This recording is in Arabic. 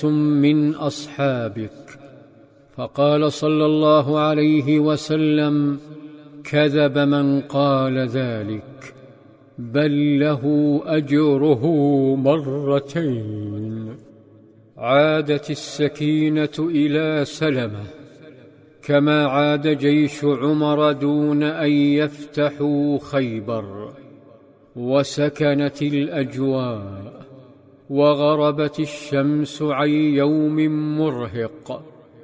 من أصحابك. فقال صلى الله عليه وسلم: كذب من قال ذلك، بل له أجره مرتين. عادت السكينة إلى سلمة كما عاد جيش عمر دون أن يفتحوا خيبر، وسكنت الأجواء، وغربت الشمس عن يوم مرهق.